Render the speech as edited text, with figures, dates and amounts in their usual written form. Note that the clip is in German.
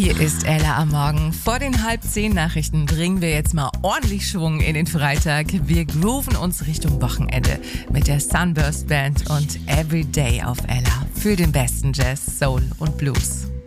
Hier ist Ella am Morgen. Vor den 9:30 Nachrichten bringen wir jetzt mal ordentlich Schwung in den Freitag. Wir grooven uns Richtung Wochenende mit der Sunburst Band und Everyday auf Ella für den besten Jazz, Soul und Blues.